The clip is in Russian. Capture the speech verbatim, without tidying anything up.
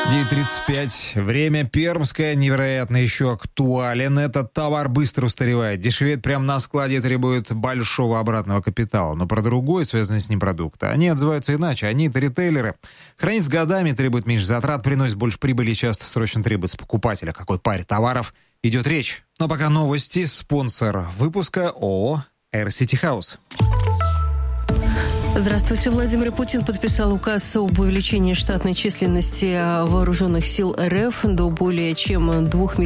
девять тридцать пять. Время пермское, невероятно еще актуален. Этот товар быстро устаревает, дешевеет прямо на складе, требует большого обратного капитала. Но про другой, связанный с ним продукт, они отзываются иначе. Они, это ритейлеры. Хранить с годами требует меньше затрат, приносит больше прибыли и часто срочно требует с покупателя. Какой паре товаров идет речь? Но пока новости. Спонсор выпуска ООО Air City House. Здравствуйте. Владимир Путин подписал указ об увеличении штатной численности вооруженных сил РФ до более чем двух миллионов